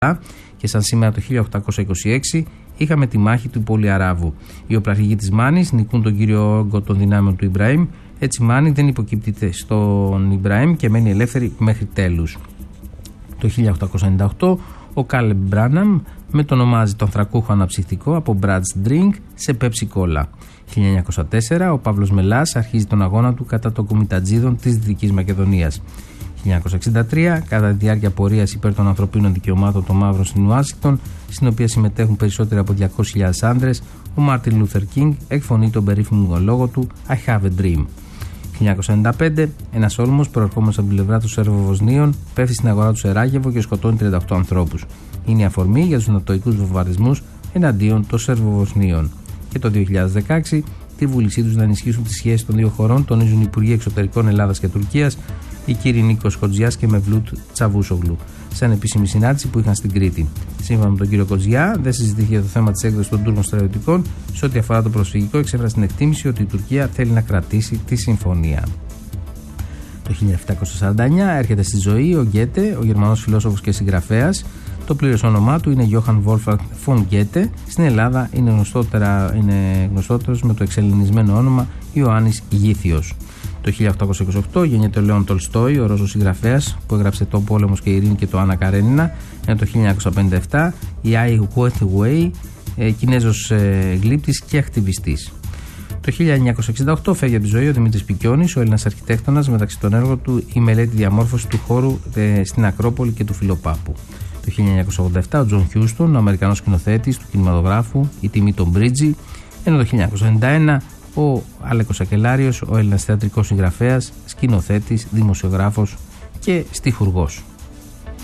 και σαν σήμερα το 1826 είχαμε τη μάχη του Πολυαράβου. Οι οπλαρχηγοί της Μάνης νικούν τον κύριο όγκο των δυνάμεων του Ιμπραήμ. Έτσι η Μάνη δεν υποκύπτεται στον Ιμπραήμ και μένει ελεύθερη μέχρι τέλους. Το 1898 ο Κάλεμπ Μπράναμ μετονομάζει τον θρακούχο αναψυκτικό από Brad's Drink σε Pepsi Cola. 1904 ο Παύλος Μελάς αρχίζει τον αγώνα του κατά των κομιτατζίδων της Δυτικής Μακεδονίας. 1963 κατά τη διάρκεια πορείας υπέρ των ανθρωπίνων δικαιωμάτων των μαύρων στην Ουάσιγκτον, στην οποία συμμετέχουν περισσότεροι από 200.000 άνδρες, ο Μάρτιν Λούθερ Κίνγκ εκφωνεί τον περίφημο λόγο του I have a dream. 1995 ένας όλμος προερχόμενος από την πλευρά των Σέρβο-Βοσνίων πέφτει στην αγορά του Σεράγεβο και σκοτώνει 38 ανθρώπους. Είναι η αφορμή για τους νατοικούς βομβαρδισμούς εναντίον των Σέρβο-Βοσνίων. Και το 2016 τη βούλησή τους να ενισχύσουν τις σχέσεις των δύο χωρών τονίζουν οι Υπουργοί Εξωτερικών Ελλάδας και Τουρκίας, οι κύριοι Νίκος Κοτζιάς και Μευλούτ Τσαβούσογλου, σε ανεπίσημη συνάντηση που είχαν στην Κρήτη. Σύμφωνα με τον κύριο Κοτζιά, δεν συζητήθηκε το θέμα της έκδοσης των Τούρκων στρατιωτικών. Σε ό,τι αφορά το προσφυγικό, εξέφρασε την εκτίμηση ότι η Τουρκία θέλει να κρατήσει τη συμφωνία. Το 1749 έρχεται στη ζωή ο Γκέτε, ο Γερμανός φιλόσοφος και συγγραφέας. Το πλήρες όνομά του είναι Johann Wolfgang von Goethe. Στην Ελλάδα είναι γνωστότερος με το εξελληνισμένο όνομα Ιωάννης Γήθιος. Το 1828 γεννιέται ο Λέων Τολστόι, ο Ρώσος συγγραφέας που έγραψε το Πόλεμος και η Ειρήνη και το Άννα Καρένινα. Ενώ το 1957 η Άι Γουέθουέι, Κινέζος γλύπτης και ακτιβιστής. Το 1968 φεύγει από τη ζωή ο Δημήτρης Πικιώνης, ο Έλληνας αρχιτέκτονας, μεταξύ των έργων του η μελέτη διαμόρφωσης του χώρου στην Ακρόπολη και του Φιλοπάπου. Το 1987 ο Τζον Χιούστον, ο Αμερικανός σκηνοθέτης του κινηματογράφου, η τιμή των Μπρίτζι. Ενώ το 1991 ο Αλέκος Ακελάριος, ο Έλληνας θεατρικός συγγραφέας, σκηνοθέτης, δημοσιογράφος και στιχουργός.